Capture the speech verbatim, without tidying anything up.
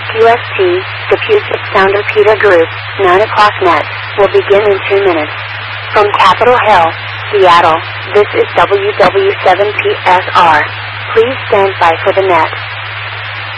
U S T, the Puget Sound Repeater Group, nine o'clock net, will begin in two minutes. From Capitol Hill, Seattle, this is W W seven P S R. Please stand by for the net.